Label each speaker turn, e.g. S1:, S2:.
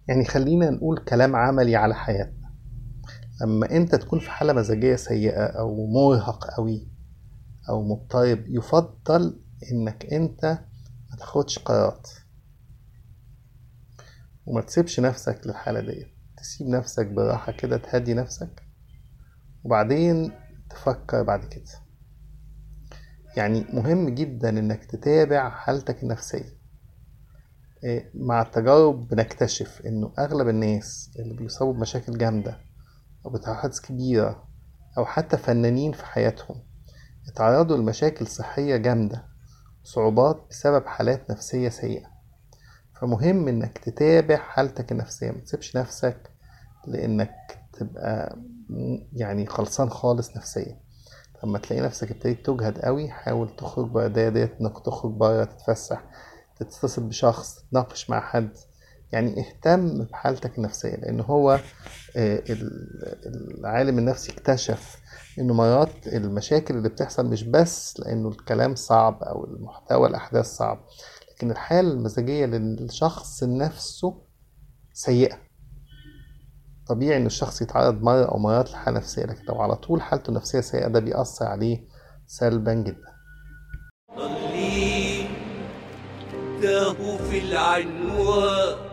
S1: يعني خلينا نقول كلام عملي على حياتنا. لما انت تكون في حالة مزاجية سيئة او مرهق قوي او مضطرب، يفضل انك انت ما تاخدش قرارات وما تسيبش نفسك للحالة دي. تسيب نفسك براحة كده، تهدي نفسك وبعدين تفكر بعد كده. يعني مهم جدا انك تتابع حالتك النفسية. مع التجارب بنكتشف انه اغلب الناس اللي بيصابوا بمشاكل جامدة او بتحديات كبيرة او حتى فنانين في حياتهم اتعرضوا لمشاكل صحية جامدة، صعوبات بسبب حالات نفسية سيئة. فمهم انك تتابع حالتك النفسية، ما تسيبش نفسك لانك تبقى يعني خلصان خالص نفسيا. لما تلاقي نفسك ابتديت تجهد قوي، حاول تخرج بره ديت، انك تخرج بره، تتفسح، تتصل بشخص، تناقش مع حد. يعني اهتم بحالتك النفسية، لان هو العالم النفسي اكتشف انه مرات المشاكل اللي بتحصل مش بس لانه الكلام صعب او المحتوى الاحداث صعب، لكن الحالة المزاجية للشخص نفسه سيئة. طبيعي ان الشخص يتعرض مرة او مرات لحالة نفسية، لكن لو على طول حالته النفسية سيئة ده بيأثر عليه سلبا جدا.
S2: ضلي تاهوا في العنوان